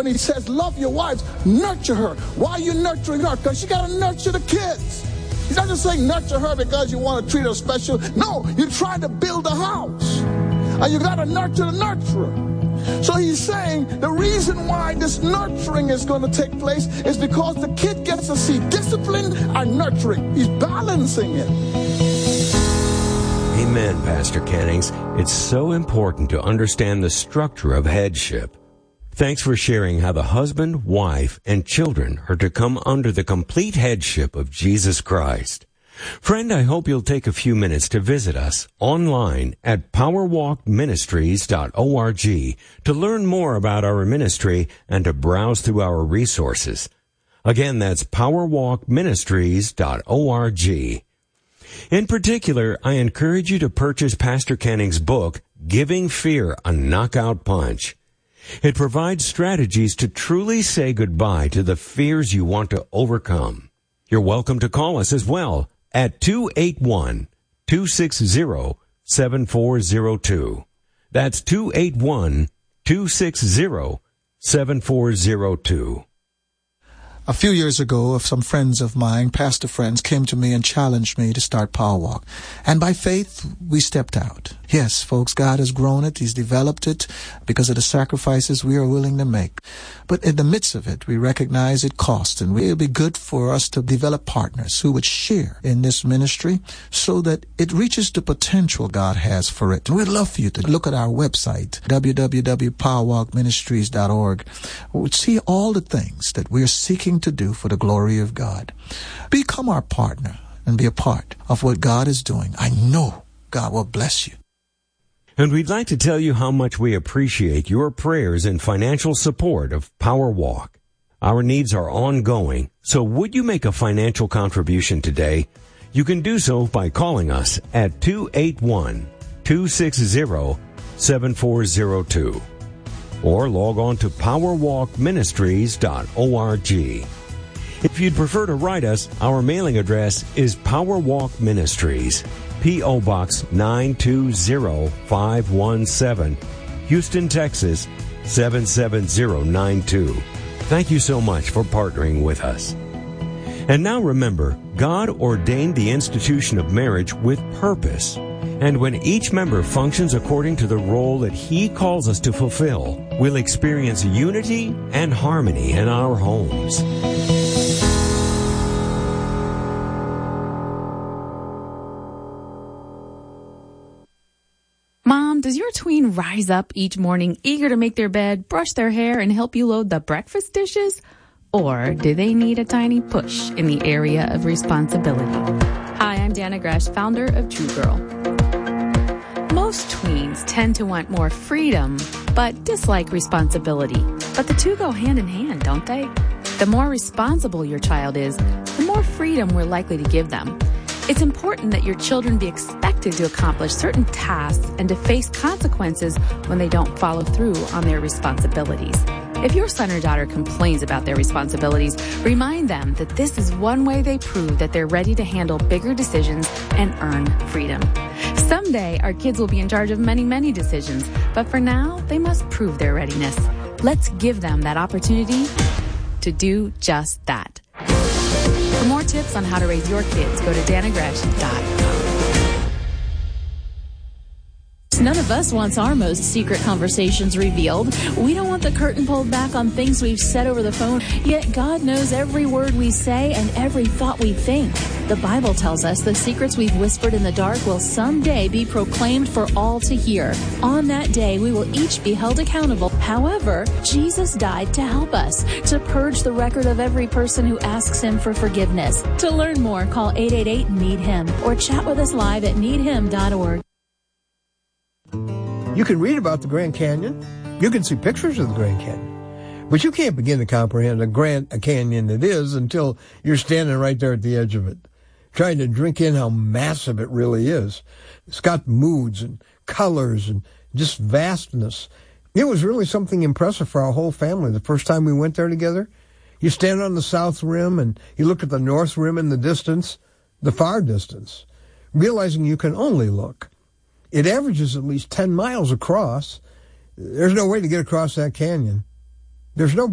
when he says, love your wives, nurture her. Why are you nurturing her? Because you got to nurture the kids. He's not just saying nurture her because you want to treat her special. No, you're trying to build a house. And you got to nurture the nurturer. So he's saying the reason why this nurturing is going to take place is because the kid gets to see discipline and nurturing. He's balancing it. Amen, Pastor Kennings. It's so important to understand the structure of headship. Thanks for sharing how the husband, wife, and children are to come under the complete headship of Jesus Christ. Friend, I hope you'll take a few minutes to visit us online at powerwalkministries.org to learn more about our ministry and to browse through our resources. Again, that's powerwalkministries.org. In particular, I encourage you to purchase Pastor Kenning's book, Giving Fear a Knockout Punch. It provides strategies to truly say goodbye to the fears you want to overcome. You're welcome to call us as well at 281-260-7402. That's 281-260-7402. A few years ago, some friends of mine, pastor friends, came to me and challenged me to start Power Walk. And by faith, we stepped out. Yes, folks, God has grown it. He's developed it because of the sacrifices we are willing to make. But in the midst of it, we recognize it costs, and it would be good for us to develop partners who would share in this ministry so that it reaches the potential God has for it. We'd love for you to look at our website, www.powerwalkministries.org. We'll see all the things that we're seeking to do for the glory of God. Become our partner and be a part of what God is doing. I know God will bless you. And we'd like to tell you how much we appreciate your prayers and financial support of Power Walk. Our needs are ongoing, so would you make a financial contribution today? You can do so by calling us at 281-260-7402. Or log on to powerwalkministries.org. If you'd prefer to write us, our mailing address is Power Walk Ministries, P.O. Box 920517, Houston, Texas 77092. Thank you so much for partnering with us. And now remember, God ordained the institution of marriage with purpose. And when each member functions according to the role that He calls us to fulfill, we'll experience unity and harmony in our homes. Mom, does your tween rise up each morning eager to make their bed, brush their hair, and help you load the breakfast dishes? Or do they need a tiny push in the area of responsibility? Hi, I'm Dana Gresh, founder of True Girl. Most tweens tend to want more freedom, but dislike responsibility. But the two go hand in hand, don't they? The more responsible your child is, the more freedom we're likely to give them. It's important that your children be expected to accomplish certain tasks and to face consequences when they don't follow through on their responsibilities. If your son or daughter complains about their responsibilities, remind them that this is one way they prove that they're ready to handle bigger decisions and earn freedom. Someday, our kids will be in charge of many, many decisions, but for now, they must prove their readiness. Let's give them that opportunity to do just that. For more tips on how to raise your kids, go to danagresh.com. None of us wants our most secret conversations revealed. We don't want the curtain pulled back on things we've said over the phone, yet God knows every word we say and every thought we think. The Bible tells us the secrets we've whispered in the dark will someday be proclaimed for all to hear. On that day, we will each be held accountable. However, Jesus died to help us, to purge the record of every person who asks Him for forgiveness. To learn more, call 888-NEED-HIM or chat with us live at needhim.org. You can read about the Grand Canyon. You can see pictures of the Grand Canyon. But you can't begin to comprehend a canyon it is until you're standing right there at the edge of it, trying to drink in how massive it really is. It's got moods and colors and just vastness. It was really something impressive for our whole family the first time we went there together. You stand on the south rim and you look at the north rim in the distance, the far distance, realizing you can only look. It averages at least 10 miles across. There's no way to get across that canyon. There's no